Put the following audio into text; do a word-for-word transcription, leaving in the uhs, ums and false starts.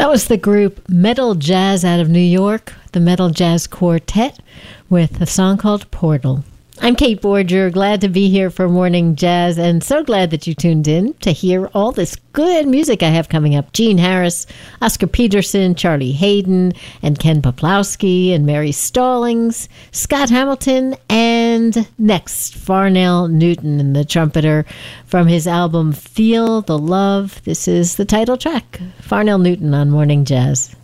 That was the group Metal Jazz out of New York, the Metal Jazz Quartet, with a song called Portal. I'm Kate Borger, glad to be here for Morning Jazz, and so glad that you tuned in to hear all this good music I have coming up. Gene Harris, Oscar Peterson, Charlie Hayden, and Ken Poplawski, and Mary Stallings, Scott Hamilton, and next, Farnell Newton, and the trumpeter from his album Feel the Love. This is the title track, Farnell Newton on Morning Jazz.